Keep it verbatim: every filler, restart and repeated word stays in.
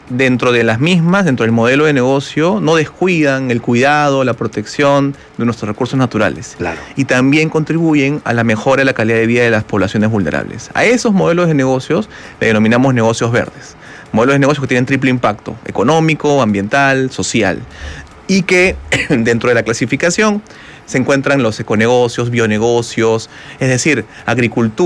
dentro de las mismas, dentro del modelo de negocio, no descuidan el cuidado, la protección de nuestros recursos naturales. Claro. Y también contribuyen a la mejora de la calidad de vida de las poblaciones vulnerables. A esos modelos de negocios le denominamos negocios verdes. Modelos de negocios que tienen triple impacto: económico, ambiental, social. Y que dentro de la clasificación se encuentran los econegocios, bionegocios, es decir, agricultura.